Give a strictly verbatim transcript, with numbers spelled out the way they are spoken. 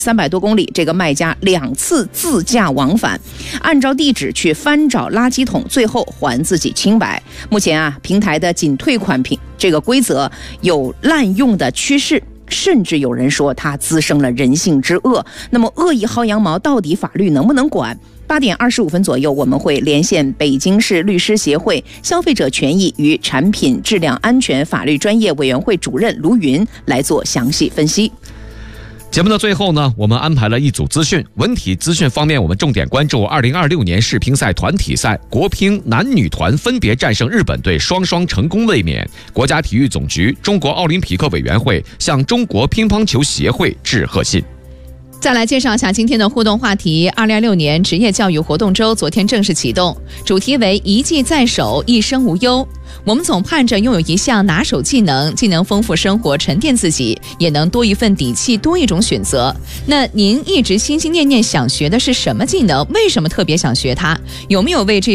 三百多公里，这个卖家两次自驾往返，按照地址去翻找垃圾桶，最后还自己清白。目前啊，平台的仅退款平这个规则有滥用的趋势，甚至有人说它滋生了人性之恶。那么恶意薅羊毛到底法律能不能管？八点二十五分左右，我们会连线北京市律师协会消费者权益与产品质量安全法律专业委员会主任卢云来做详细分析。 节目的最后呢，我们安排了一组资讯。文体资讯方面，我们重点关注二零二六年世乒赛团体赛，国乒男女团分别战胜日本队，双双成功卫冕。国家体育总局、中国奥林匹克委员会向中国乒乓球协会致贺信。 再来介绍一下今天的互动话题。二零二六年职业教育活动周昨天正式启动，主题为一技在手，一生无忧。我们总盼着拥有一项拿手技能，既能丰富生活沉淀自己，也能多一份底气，多一种选择。那您一直心心念念想学的是什么技能？为什么特别想学它？有没有为这